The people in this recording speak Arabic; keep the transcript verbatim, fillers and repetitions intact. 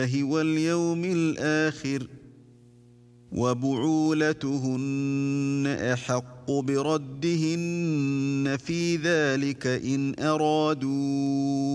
واليوم الآخر وبعولتهن أحق بردهن في ذلك إن أرادوا